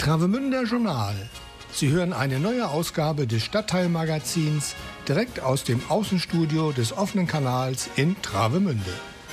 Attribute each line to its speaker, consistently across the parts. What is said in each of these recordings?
Speaker 1: Travemünder Journal. Sie hören eine neue Ausgabe des Stadtteilmagazins direkt aus dem Außenstudio des offenen Kanals in Travemünde.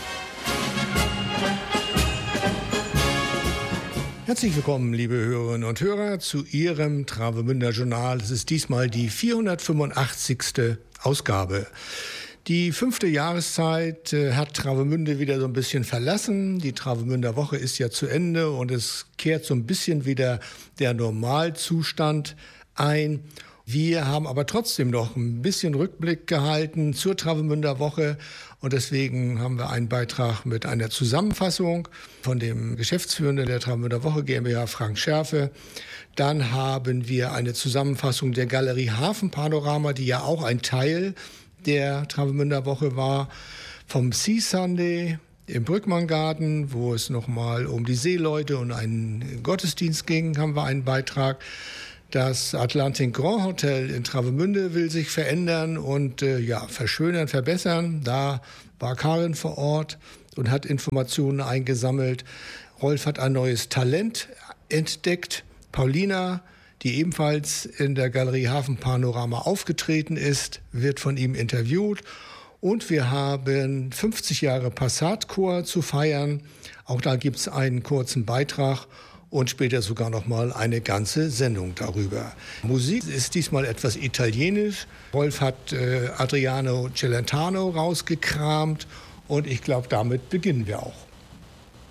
Speaker 1: Herzlich willkommen, liebe Hörerinnen und Hörer, zu Ihrem Travemünder Journal. Es ist diesmal die 485. Ausgabe. Die 5. Jahreszeit hat Travemünde wieder so ein bisschen verlassen. Die Travemünder Woche ist ja zu Ende und es kehrt so ein bisschen wieder der Normalzustand ein. Wir haben aber trotzdem noch ein bisschen Rückblick gehalten zur Travemünder Woche und deswegen haben wir einen Beitrag mit einer Zusammenfassung von dem Geschäftsführenden der Travemünder Woche GmbH, Frank Scherfe. Dann haben wir eine Zusammenfassung der Galerie Hafenpanorama, die ja auch ein Teil der Travemünder Woche war, vom Sea Sunday im Brückmanngarten, wo es nochmal um die Seeleute und einen Gottesdienst ging, haben wir einen Beitrag. Das Atlantic Grand Hotel in Travemünde will sich verändern und verschönern, verbessern. Da war Karin vor Ort und hat Informationen eingesammelt. Rolf hat ein neues Talent entdeckt. Paulina, die ebenfalls in der Galerie Hafenpanorama aufgetreten ist, wird von ihm interviewt. Und wir haben 50 Jahre Passatchor zu feiern. Auch da gibt es einen kurzen Beitrag und später sogar noch mal eine ganze Sendung darüber. Musik ist diesmal etwas italienisch. Rolf hat Adriano Celentano rausgekramt und ich glaube, damit beginnen wir auch.